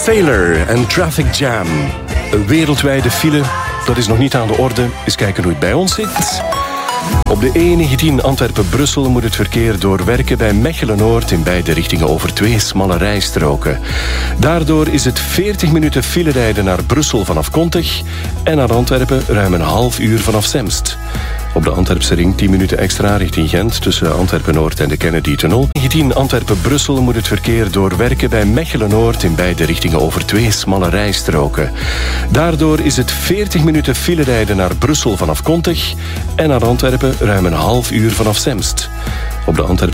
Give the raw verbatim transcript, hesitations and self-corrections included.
Sailor en Traffic Jam. Een wereldwijde file, dat is nog niet aan de orde. Eens kijken hoe het bij ons zit. Op de E negentien Antwerpen-Brussel moet het verkeer doorwerken bij Mechelen-Noord in beide richtingen over twee smalle rijstroken. Daardoor is het veertig minuten file rijden naar Brussel vanaf Kontich en naar Antwerpen ruim een half uur vanaf Zemst. Op de Antwerpse ring tien minuten extra richting Gent tussen Antwerpen-Noord en de Kennedy-tunnel. negentien Antwerpen-Brussel moet het verkeer doorwerken bij Mechelen-Noord in beide richtingen over twee smalle rijstroken. Daardoor is het veertig minuten file rijden naar Brussel vanaf Kontich en naar Antwerpen ruim een half uur vanaf Zemst. Op de Antwerpse